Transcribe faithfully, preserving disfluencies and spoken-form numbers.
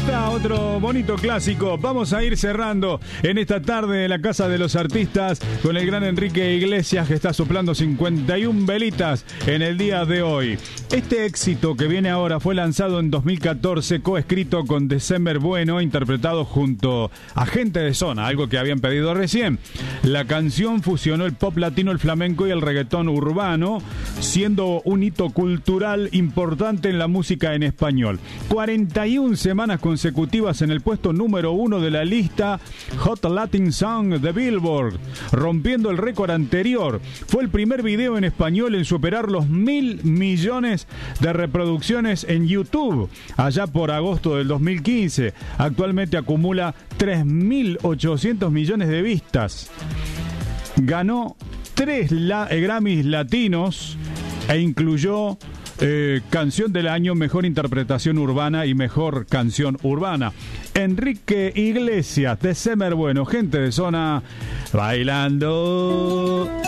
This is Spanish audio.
está otro bonito clásico. Vamos a ir cerrando en esta tarde en la Casa de los Artistas con el gran Enrique Iglesias, que está soplando cincuenta y una velitas en el día de hoy. Este éxito que viene ahora fue lanzado en dos mil catorce, coescrito con December Bueno, interpretado junto a Gente de Zona, algo que habían pedido recién. La canción fusionó el pop latino, el flamenco y el reggaetón urbano, siendo un hito cultural importante en la música en español. cuarenta y una semanas consecutivas en el puesto número uno de la lista Hot Latin Song de Billboard, rompiendo el récord anterior. Fue el primer video en español en superar los mil millones de reproducciones en YouTube, allá por agosto del dos mil quince. Actualmente acumula tres mil ochocientos millones de vistas. Ganó tres la- Grammys latinos e incluyó Eh, canción del año, mejor interpretación urbana y mejor canción urbana. Enrique Iglesias, December Bueno, Gente de Zona, bailando.